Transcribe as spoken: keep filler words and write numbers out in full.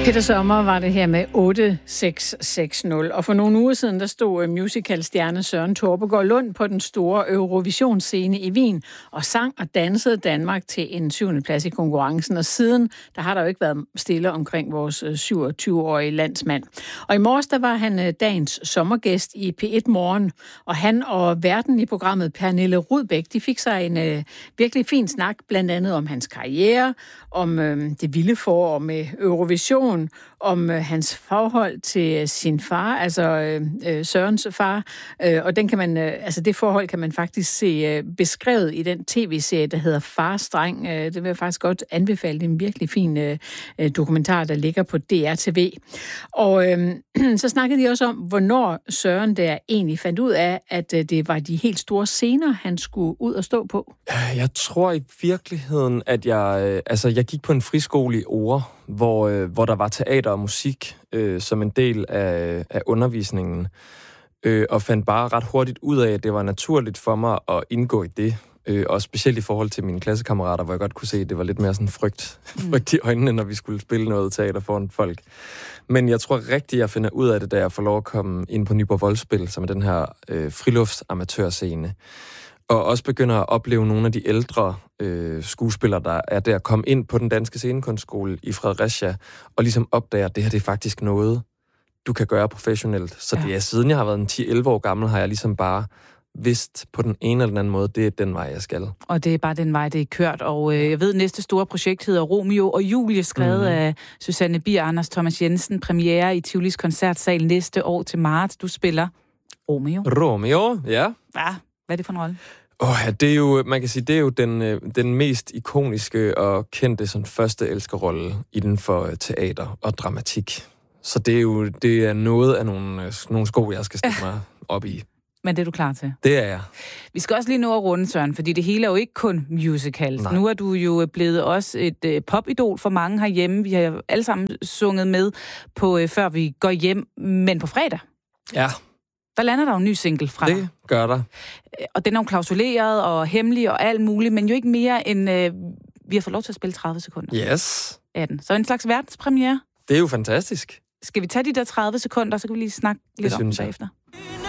Peter Sommer var det her med otte seks seks nul, og for nogle uger siden, der stod musicalstjerne Søren Torpegaard Lund på den store Eurovisionsscene i Wien og sang og dansede Danmark til en syvende plads i konkurrencen, og siden, der har der jo ikke været stille omkring vores syvogtyve-årige landsmand. Og i morges, der var han dagens sommergæst i P et Morgen, og han og værten i programmet, Pernille Rudbæk, de fik sig en øh, virkelig fin snak, blandt andet om hans karriere, om øh, det vilde forår med Eurovision, om øh, hans forhold til sin far, altså øh, Sørens far, øh, og den kan man, øh, altså det forhold kan man faktisk se øh, beskrevet i den tv-serie, der hedder Farstreng. Øh, det vil jeg faktisk godt anbefale. Det er en virkelig fin øh, dokumentar, der ligger på D R T V. Og øh, så snakkede de også om, hvornår Søren der egentlig fandt ud af, at øh, det var de helt store scener, han skulle ud og stå på. Jeg tror i virkeligheden, at jeg, øh, altså jeg gik på en friskole i Ore, hvor, øh, hvor der var teater og musik øh, som en del af, af undervisningen, øh, og fandt bare ret hurtigt ud af, at det var naturligt for mig at indgå i det, øh, og specielt i forhold til mine klassekammerater, hvor jeg godt kunne se, at det var lidt mere sådan frygt, mm. frygt i øjnene, når vi skulle spille noget teater foran folk. Men jeg tror rigtigt, jeg finder ud af det, da jeg får lov at komme ind på Nyborg Voldspil, som er den her øh, friluftsamatørscene, og også begynder at opleve nogle af de ældre øh, skuespillere, der er der, komme ind på den danske scenekunstskole i Fredericia, og ligesom opdager, at det her det er faktisk noget, du kan gøre professionelt. Så ja. Det er siden jeg har været en ti elleve år gammel, har jeg ligesom bare vidst på den ene eller den anden måde, det er den vej, jeg skal. Og det er bare den vej, det er kørt. Og øh, jeg ved, næste store projekt hedder Romeo og Julie, skrevet mm-hmm. af Susanne Bier og Anders Thomas Jensen. Premiere i Tivolis Koncertsal næste år til marts. Du spiller Romeo. Romeo, ja. Ja. Hvad er det for en rolle? Åh, oh, ja, det er jo, man kan sige, det er jo den, den mest ikoniske og kendte sådan, første elskerrolle inden for teater og dramatik. Så det er jo det er noget af nogle, nogle sko, jeg skal stille mig op i. Men det er du klar til? Det er jeg. Vi skal også lige nå at runde, Søren, fordi det hele er jo ikke kun musicals. Nej. Nu er du jo blevet også et uh, popidol for mange herhjemme. Vi har alle sammen sunget med på uh, Før vi går hjem, men på fredag. Ja. Der lander der jo en ny single fra dig. Det gør der. Og den er jo klausuleret og hemmelig og alt muligt, men jo ikke mere end, øh, vi har fået lov til at spille tredive sekunder. Yes. Af den. Så en slags verdenspremiere. Det er jo fantastisk. Skal vi tage de der tredive sekunder, så kan vi lige snakke lidt det om det jeg. bagefter.